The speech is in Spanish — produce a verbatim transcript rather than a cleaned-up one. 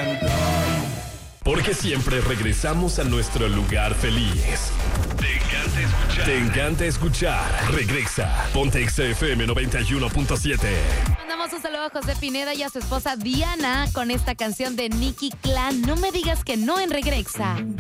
Porque siempre regresamos a nuestro lugar feliz. Te encanta escuchar. Te encanta escuchar. Regresa. Ponte Exa F M noventa y uno punto siete. Mandamos un saludo a José Pineda y a su esposa Diana con esta canción de Nicky Clan. No me digas que no en Regresa.